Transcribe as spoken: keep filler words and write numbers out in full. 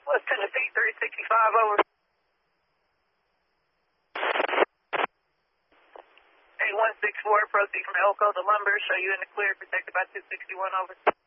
West Tennessee, three sixty-five, over. eight one six four, proceed from Elko, the lumber, show you in the clear, protected by two sixty-one, over.